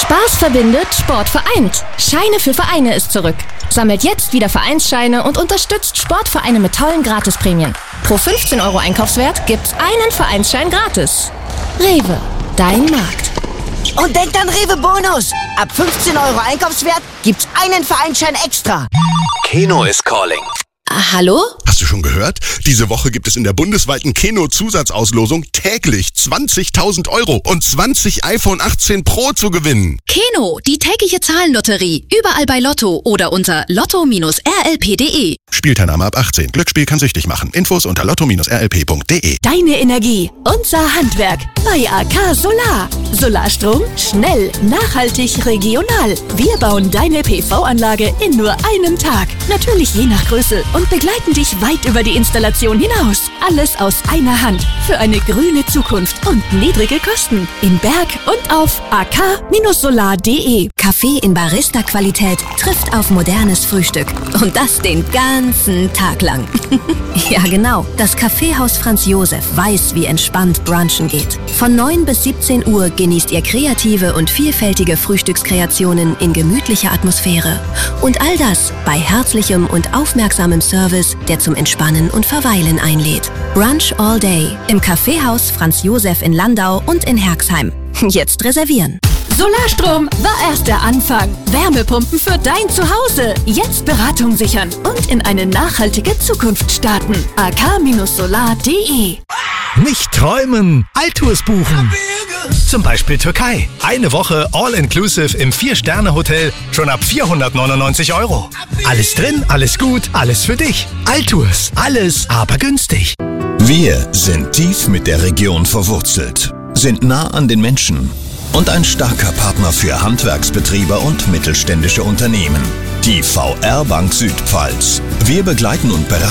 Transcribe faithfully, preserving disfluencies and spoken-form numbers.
Spaß verbindet, Sport vereint. Scheine für Vereine ist zurück. Sammelt jetzt wieder Vereinsscheine und unterstützt Sportvereine mit tollen Gratisprämien. Pro fünfzehn Euro Einkaufswert gibt's einen Vereinsschein gratis. Rewe, dein Markt. Und denkt an Rewe Bonus. Ab fünfzehn Euro Einkaufswert gibt's einen Vereinsschein extra. Keno is calling. Ah, hallo? Hast du schon gehört? Diese Woche gibt es in der bundesweiten Keno-Zusatzauslosung täglich zwanzigtausend Euro und zwanzig iPhone achtzehn Pro zu gewinnen. Keno, die tägliche Zahlenlotterie. Überall bei Lotto oder unter lotto Bindestrich r l p punkt d e. Spielteilnahme ab achtzehn. Glücksspiel kann süchtig machen. Infos unter lotto Bindestrich r l p punkt d e. Deine Energie, unser Handwerk bei A K Solar. Solarstrom, schnell, nachhaltig, regional. Wir bauen deine P V-Anlage in nur einem Tag. Natürlich je nach Größe und begleiten dich weit über die Installation hinaus. Alles aus einer Hand für eine grüne Zukunft und niedrige Kosten. In Berg und auf a k solar punkt d e. Kaffee in Barista-Qualität trifft auf modernes Frühstück. Und das den ganzen Tag lang. Ja, genau. Das Kaffeehaus Franz Josef weiß, wie entspannt Brunchen geht. Von neun bis siebzehn Uhr genießt ihr kreative und vielfältige Frühstückskreationen in gemütlicher Atmosphäre. Und all das bei herzlichem und aufmerksamem Service, der zum Entspannen und Verweilen einlädt. Brunch all day im Kaffeehaus Franz Josef in Landau und in Herxheim. Jetzt reservieren. Solarstrom war erst der Anfang. Wärmepumpen für dein Zuhause. Jetzt Beratung sichern und in eine nachhaltige Zukunft starten. a k solar punkt d e. Nicht träumen, Altours buchen. Zum Beispiel Türkei. Eine Woche All-Inclusive im vier-Sterne-Hotel schon ab vierhundertneunundneunzig Euro. Alles drin, alles gut, alles für dich. Altours, alles aber günstig. Wir sind tief mit der Region verwurzelt, sind nah an den Menschen und ein starker Partner für Handwerksbetriebe und mittelständische Unternehmen. Die V R Bank Südpfalz. Wir begleiten und beraten